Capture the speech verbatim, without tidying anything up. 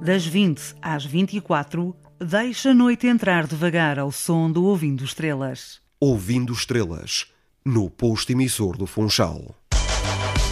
Das vinte às vinte e quatro, deixa a noite entrar devagar ao som do Ouvindo Estrelas. Ouvindo Estrelas, no posto emissor do Funchal.